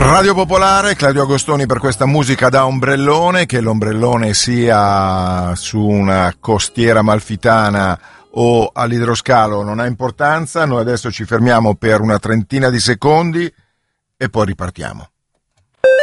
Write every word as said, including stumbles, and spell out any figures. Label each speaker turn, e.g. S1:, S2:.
S1: Radio Popolare, Claudio Agostoni per questa musica da ombrellone, che l'ombrellone sia su una costiera amalfitana o all'idroscalo non ha importanza. Noi adesso ci fermiamo per una trentina di secondi e poi ripartiamo.